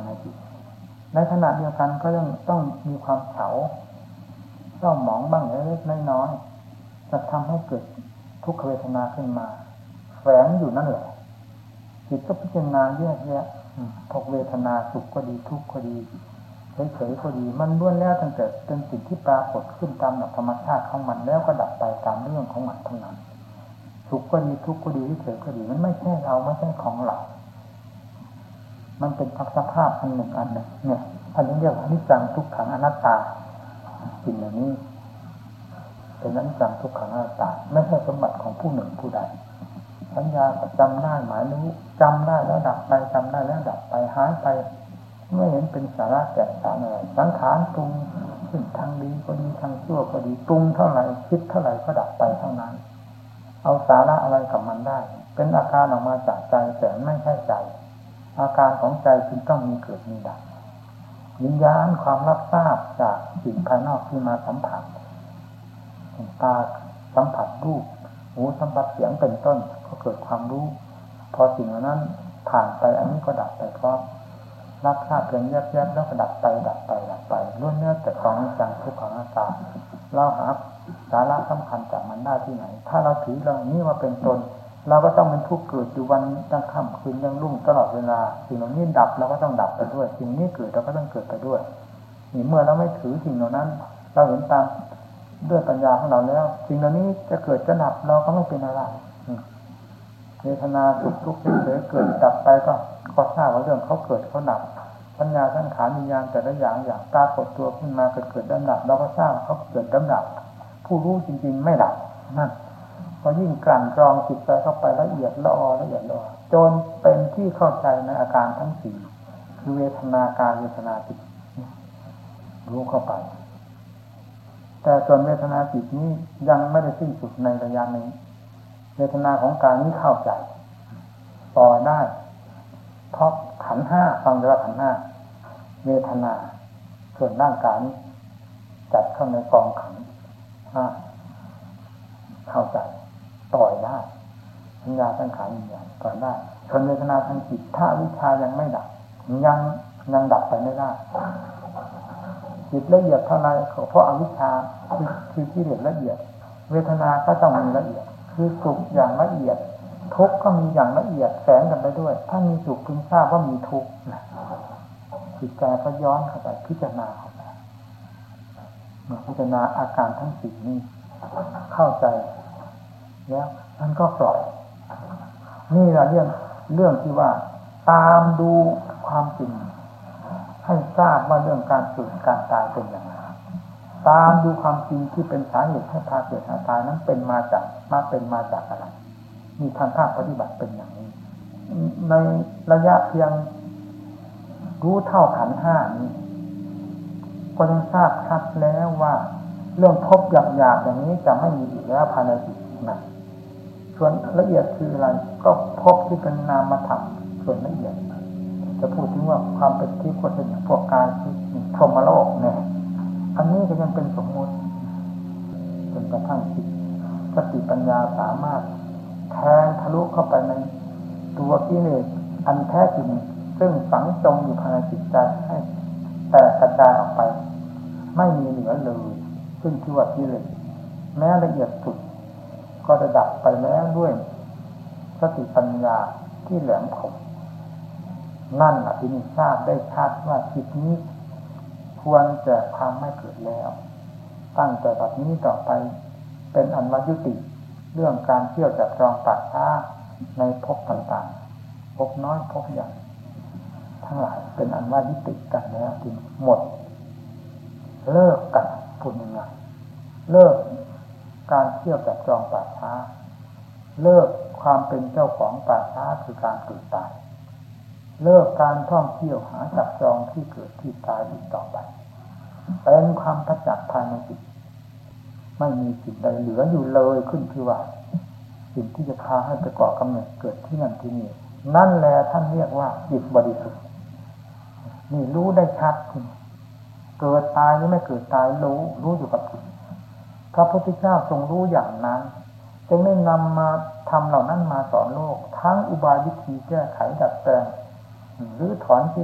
ในจิตในขณะเดียวกันก็ต้องมีความเฉาต้องหมองบ้างเล็กๆน้อยๆจะทำให้เกิดทุกขเวทนาขึ้นมาแฝงอยู่นั่นแหละจิตก็พิจารณาแยกแยะทุกเวทนาสุขก็ดีทุกข์ก็ดีเฉยๆก็ดีมันล้วนแล้วตั้งแต่เป็นสิ่งที่ปรากฏขึ้นตามหลักธรรมชาติของมันแล้วก็ดับไปตามเรื่องของมันทั้งนั้นสุขก็ดีทุกข์ก็ดีเฉยๆก็ดีมันไม่ใช่เราไม่ใช่ของเรามันเป็นสภาพอันหนึ่งเนี่ยอันนี้เรียกว่าอนิจจังทุกขังอนัตตาสิ่งเหล่านี้เป็นอนิจจังทุกขังอนัตตาไม่ใช่สมบัติของผู้หนึ่งผู้ใดสัญญาจำได้หมายรู้จำได้แล้วดับไปจำได้แล้วดับไปหายไปไม่เห็นเป็นสาระแก่นสารอะไรสังขารปรุงขึ้นทางดีก็ดีทางชั่วก็ดีปรุงเท่าไหร่คิดเท่าไหร่ก็ดับไปเท่านั้นเอาสาระอะไรกับมันได้เป็นอาการออกมาจากใจแต่ไม่ใช่ใจอาการของใจจึงต้องมีเกิดมีดับวิญญาณความรับทราบจากสิ่งภายนอกที่มาสัมผัสตาสัมผัสรูปหูสัมผัสเสียงเป็นต้นก็เกิดความรู้พอสิ่งเหล่านั้นผ่านไปอันนี้ก็ดับไปเพราะรับทราบเพียงแยบๆแล้วก็ดับไปล้วนเนื้อแต่ของอนิจจังทุกขังอนัตตาเราหาสาระสำคัญจากมันได้ที่ไหนถ้าเราถือเรานี้ว่าเป็นตนเราก็ต้องเป็นผู้เกิดอยู่วันยังค่ำคืนยังรุ่งตลอดเวลาสิ่งเหล่านี้ดับเราก็ต้องดับไปด้วยสิ่งนี้เกิดเราก็ต้องเกิดไปด้วยนี่เมื่อเราไม่ถือสิ่งเหล่านั้นเราเห็นตามด้วยปัญญาของเราแล้วสิ่งเหล่านี้จะเกิดจะดับเราก็ไม่เป็นอะไรเวทนาสุขทุกข์เฉยๆเกิดดับไปก็ทราบว่าเรื่องเขาเกิดเขาดับปัญญาสังขารวิญญาณแต่ละอย่างปรากฏตัวขึ้นมาเกิดดับเราก็ทราบเขาเกิดดับผู้รู้จริงๆไม่ดับนั่นพอยิ่งกลั่นกรองจิตใจเข้าไปละเอียดละออจนเป็นที่เข้าใจในอาการทั้งสี่คือเวทนากายเวทนาจิตรู้เข้าไปแต่ส่วนเวทนาจิตนี้ยังไม่ได้สิ้นสุดในระยะนี้เวทนาของกายนี้เข้าใจต่อได้เพราะขันธ์ห้าฟังแต่ว่าขันธ์ห้าเวทนาส่วนร่างกายนี้จัดเข้าในกองขันธ์ห้าเข้าใจต่อยได้สัญญาสังขารวิญญาณต่อยได้ส่วนเวทนาทางจิตถ้าวิชายังไม่ดับยังดับไปไม่ได้จิตละเอียดเท่าไรเพราะอวิชชาคือกิเลสละเอียดเวทนาก็ต้องมีละเอียดคือสุขอย่างละเอียดทุกข์ก็มีอย่างละเอียดแฝงกันไปด้วยถ้ามีสุขพึงทราบว่ามีทุกข์นะจิตใจก็ย้อนเข้าไปพิจารณาเข้าไปเมื่อพิจารณาอาการทั้งสี่นี้เข้าใจแล้วมันก็ปล่อยนี่เราเรื่องที่ว่าตามดูความจริงให้ทราบว่าเรื่องการเกิดการตายเป็นอย่างไรตามดูความจริงที่เป็นสาเหตุให้พาเกิดพาตายนั้นเป็นมาจากอะไรมีทางภาคปฏิบัติเป็นอย่างนี้ในระยะเพียงรู้เท่าขันธ์ห้านี้ก็ยังทราบชัดแล้วว่าเรื่องพบหยาบๆอย่างนี้จะไม่มีอีกแล้วภายในจิตนะส่วนละเอียดคืออะไรก็พบที่เป็นนามธรรมส่วนละเอียดจะพูดถึงว่าความเป็นทิพย์ก็เป็นพวกกายที่พรหมโลกเนี่ยอันนี้ก็ยังเป็นสมมติจนกระทั่งจิตสติปัญญาสามารถแทงทะลุเข้าไปในตัวกิเลสอันแท้จริงซึ่งฝังจมอยู่ภายในจิตใจให้แตกกระจายออกไปไม่มีเหลือเลยซึ่งชื่อว่ากิเลสแม้ละเอียดสุดก็จะดับไปแล้วด้วยสติปัญญาที่แหลมคมนั่นแหละที่นี่ทราบได้ชัดว่าจิตนี้ควรจะทำไม่เกิดแล้วตั้งแต่บัดนี้ต่อไปเป็นอันว่ายุติเรื่องการเที่ยวจับจองป่าช้าในภพต่างๆภพน้อยภพใหญ่ทั้งหลายเป็นอันว่ายุติกันแล้วจริงหมดเลิกกันพูดง่ายๆเลิกการเที่ยวจับจองป่าช้าเลิกความเป็นเจ้าของป่าช้าคือการเกิดตายเลิกการท่องเที่ยวหาจับจองที่เกิดที่ตายอีกต่อไปเป็นความประจักษ์ภายในจิตไม่มีสิ่งใดเหลืออยู่เลยขึ้นที่ว่าสิ่งที่จะพาให้ไปก่อกำเนิดเกิดที่นั่นที่นี่นั่นแหละท่านเรียกว่าจิตบริสุทธิ์นี่รู้ได้ชัดขึ้นเกิดตายหรือไม่เกิดตายรู้อยู่กับจิตพระพุทธเจ้าทรงรู้อย่างนั้นจึงได้นำมาทำเหล่านั้นมาสอนโลกทั้งอุบายวิธีแก้ไขดัดแปลงหรือถอนกิเลสไป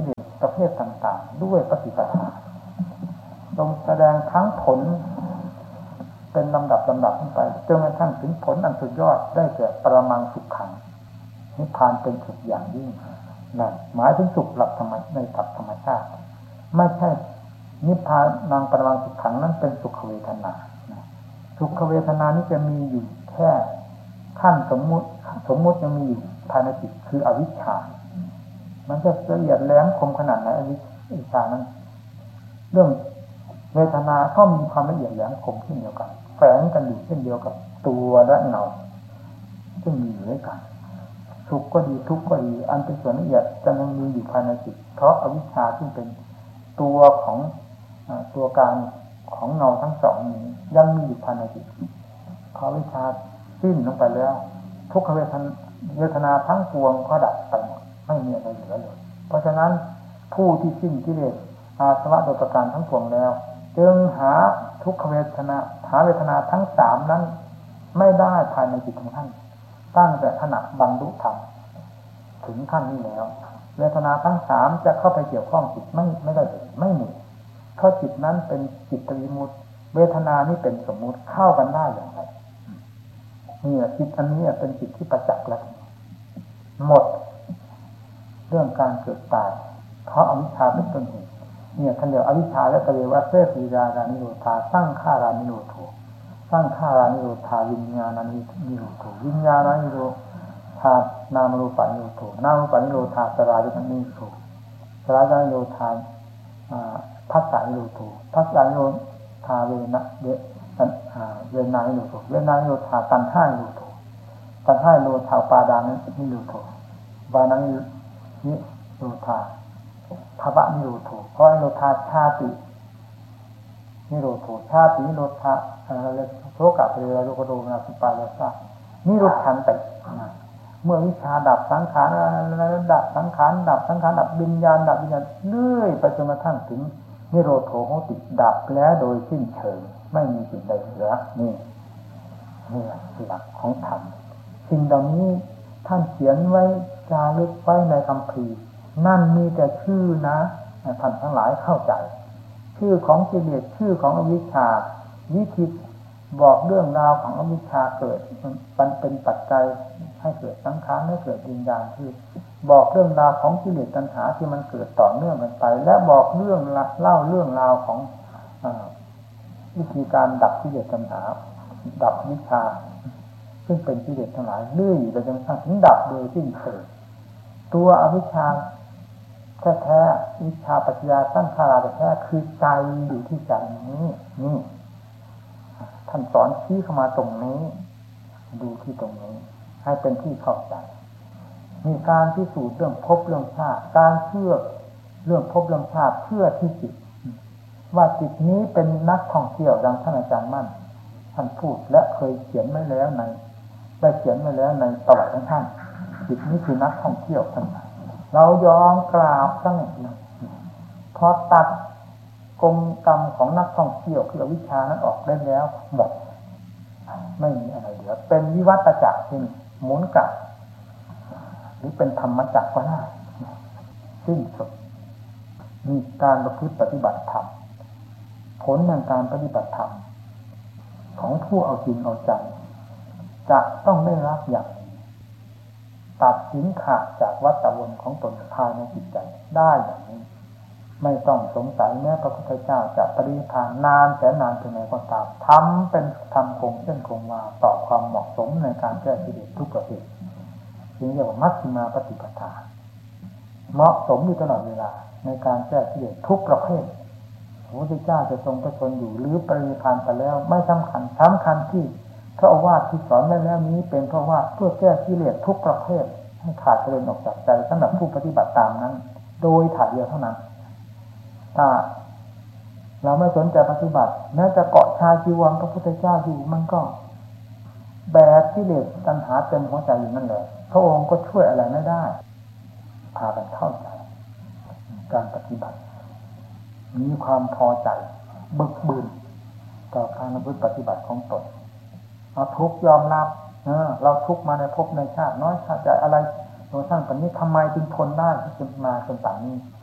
ประเภทต่างๆด้วยปฏิปทาทรงแสดงทั้งผลเป็นลำดับขึ้นไปจนกระทั่งถึงผลอันสุดยอดได้แก่ปรมังสุขขังนิพพานเป็นสุขอย่างยิ่งนั่นหมายถึงสุขหลักธรรมในหลักธรรมชาติไม่ใช่นิพพานังปรมังสุขขังนั้นเป็นสุขเวทนาสุขเวทนานี้จะมีอยู่แค่ขั้นสมมุติยังมีอยู่ภายในจิตคืออวิชชามันจะละเอียดแหลมคมขนาดไหนอวิชชานั้นเรื่องเวทนาก็มีความละเอียดแหลมคมเช่นเดียวกันแฝงกันอยู่เช่นเดียวกับตัวและเงาซึ่งมีอยู่ด้วยกันสุขก็ดีทุกข์ก็ดีอันเป็นส่วนละเอียดจะยังมีอยู่ภายในจิตเพราะอวิชชาซึ่งเป็นตัวของตัวการของเงาทั้งสองนี้ยังมีอยู่ภายในจิตพออวิชชาสิ้นลงไปแล้วทุกขเวทนาทั้งปวงก็ดับไปหมดไม่มีอะไรเหลือเลยเพราะฉะนั้นผู้ที่สิ้นกิเลสอาสวะโดยประการทั้งปวงแล้วจึงหาทุกขเวทนาหาเวทนาทั้งสามนั้นไม่ได้ภายในจิตของท่านตั้งแต่ขณะบรรลุธรรมถึงขั้นนี้แล้วเวทนาทั้งสามจะเข้าไปเกี่ยวข้องจิตไม่ได้เลยไม่มีเพราะจิตนั้นเป็นจิตวิมุตติเวทนานี่เป็นสมมุติเข้ากันได้อย่างไรนี่จิตอันนี้เป็นจิตที่ประจักษ์แล้วหมดเรื่องการเกิดตายเพราะอวิชชาเป็นต้นเหตุเนี่ยท่านเรียกอวิชชาและตะเววะเสสีรานิโรธาสร้างฆ่ารานิโรโธสร้างฆ่ารานิโรธาวิญญาณนิโรโธวิญญาณนิโรธานามรูปานิโรโธนามรูปานิโรธาสลายนิโรโธสลายนิโรธาภัสสานิโรโธภัสสานิโรธาเวนะเวนานิโรโธเวนานิโรธาตัณหานิโรโธตัณหานิโรธาปาดานิโรโธวานังนิโรธาภวะนิโรโธเพราะนิโรธาชาตินิโรโธชาตินิโรธาโสกะเปรโลกโดนาสิปาลาสะนิโรธขันติเมื่อวิชาดับสังขารดับสังขารดับวิญญาณเรื่อยไปจนกระทั่งถึงนิโรโธโหติดับแล้วโดยสิ้นเชิงไม่มีสิ่งใดเหลือนี่หลักของธรรมสิ่งเหล่านี้ท่านเขียนไว้จารึกไว้ในคัมภีร์นั่นมีแต่ชื่อนะท่านทั้งหลายเข้าใจชื่อของกิเลสชื่อของอวิชชาวิธีบอกเรื่องราวของอวิชชาเกิดมันเป็นปัจจัยให้เกิดสังขารให้เกิดวิญญาณคือบอกเรื่องราวของกิเลสตัณหาที่มันเกิดต่อเนื่องกันไปและบอกเล่าเรื่องราวของวิธีการดับกิเลสตัณหาดับวิชชาซึ่งเป็นกิเลสทั้งหลายเรื่อยไปจนกระทั่งถึงดับโดยสิ้นเชิงตัวอวิชชาแท้ๆวิชชาปัจจยาสร้างขาราแท้คือใจอยู่ที่ใจนี้นี่ท่านสอนชี้เข้ามาตรงนี้ดูที่ตรงนี้ให้เป็นที่เข้าใจมีการพิสูจน์เรื่องภพเรื่องชาติการเชื่อเรื่องภพเรื่องชาติเชื่อที่จิตว่าจิตนี้เป็นนักท่องเที่ยวดังท่านอาจารย์มั่นท่านพูดและเคยเขียนไว้แล้วได้เขียนไว้แล้วในประวัติของท่านจิตนี้คือนักท่องเที่ยวท่านเรายอมกราบตั้งแต่พอตัดกรมกรรมของนักท่องเที่ยวคืออวิชชานั้นออกได้แล้วหมดไม่มีอะไรเหลือเป็นวิวัฏจักรที่หมุนกลับหรือเป็นธรรมจักรก็ได้สิ้นสุดมีการประพฤติปฏิบัติธรรมผลแห่งการปฏิบัติธรรมของผู้เอาจริงเอาใจจะต้องได้รับอย่างตัดสินขาดจากวัฏวนของตนภายในจิตใจได้อย่างนี้ไม่ต้องสงสัยแม้พระพุทธเจ้าจะปรินิพพานนานแสนนานเพียงไรก็ตามทำเป็นทำคงเส้นคงวาต่อความเหมาะสมในการแก้กิเลสทุกประเภทจึงเรียกว่ามัชฌิมาปฏิปทาเหมาะสมอยู่ตลอดเวลาในการแก้กิเลสทุกประเภทพระพุทธเจ้าจะทรงประชนอยู่หรือปรินิพพานไปแล้วไม่สำคัญที่พระโอวาทที่สอนไว้แล้วนี้เป็นเพราะว่าเพื่อแก้กิเลสทุกประเภทให้ขาดเกินออกจากใจสำหรับผู้ปฏิบัติตามนั้นโดยถ่ายเดียวเท่านั้นถ้าเราไม่สนใจปฏิบัติแม้จะเกาะชาจีวรพระพุทธเจ้าอยู่มันก็แบกกิเลสตัณหาเต็มหัวใจอยู่นั่นแหละพระองค์ก็ช่วยอะไรไม่ได้พากันเข้าใจการปฏิบัติมีความพอใจบึกบึนต่อการประพฤติปฏิบัติของตนเราทุกยอมรับเราทุกมาในภพในชาติน้อยชาติใหญ่อะไรเราสร้างปัจจุบันทำไมจึงทนได้จนมาจนป่านนี้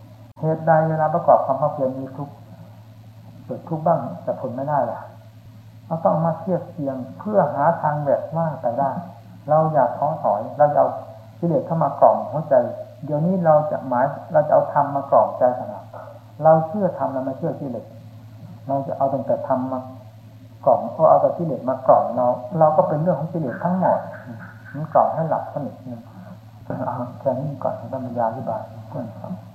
เหตุใดเวลาประกอบความภาคเพียรมีทุกข์เกิดทุกข์บ้างแต่ทนไม่ได้ล่ะเราต้องมาเทียบเทียงเพื่อหาทางแหวกว่างไปได้เราอยากท้อถอยเราจะเอากิเลสเข้ามากล่อมหัวใจเดี๋ยวนี้เราจะเอาธรรมมากล่อมใจขนาดเราเชื่อธรรมเราไม่เชื่อกิเลสเราจะเอาแต่ธรรมมากล่อมเอาแต่กิเลสมากล่อมเราก็เป็นเรื่องของกิเลสทั้งหมดมันกล่อมให้หลับสนิทนึงเอาแค่นี้ก่อนบรรยายอธิบายเพื่อนครับ